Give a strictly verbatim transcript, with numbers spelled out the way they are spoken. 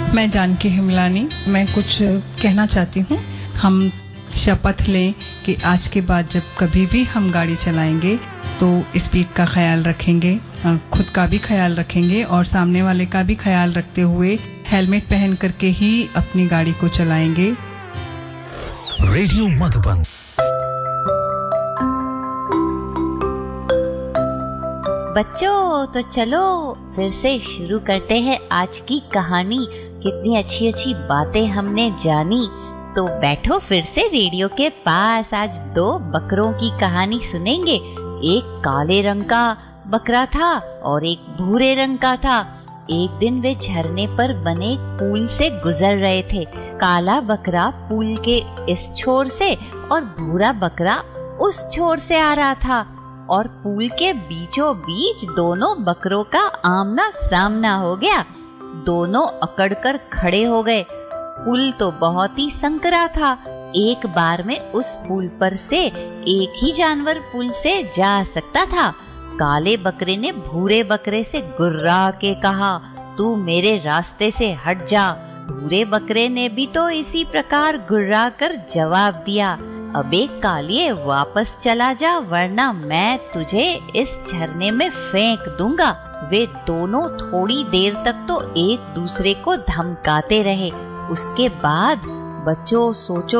मैं जानकी हिमलानी, मैं कुछ कहना चाहती हूँ। हम शपथ लें कि आज के बाद जब कभी भी हम गाड़ी चलाएंगे तो स्पीड का ख्याल रखेंगे, खुद का भी ख्याल रखेंगे और सामने वाले का भी ख्याल रखते हुए हेलमेट पहन करके ही अपनी गाड़ी को चलाएंगे। रेडियो मधुबन। बच्चों तो चलो फिर से शुरू करते हैं आज की कहानी। कितनी अच्छी अच्छी बातें हमने जानी। तो बैठो फिर से रेडियो के पास। आज दो बकरों की कहानी सुनेंगे। एक काले रंग का बकरा था और एक भूरे रंग का था। एक दिन वे झरने पर बने पुल से गुजर रहे थे। काला बकरा पुल के इस छोर से और भूरा बकरा उस छोर से आ रहा था और पुल के बीचों बीच दोनों बकरों का आमना सामना हो गया। दोनों अकड़कर खड़े हो गए। पुल तो बहुत ही संकरा था। एक बार में उस पुल पर से एक ही जानवर पुल से जा सकता था। काले बकरे ने भूरे बकरे से गुर्रा के कहा, तू मेरे रास्ते से हट जा। भूरे बकरे ने भी तो इसी प्रकार गुर्रा कर जवाब दिया, अबे कालिए वापस चला जा वरना मैं तुझे इस झरने में फेंक दूंगा। वे दोनों थोड़ी देर तक तो एक दूसरे को धमकाते रहे। उसके बाद बच्चों सोचो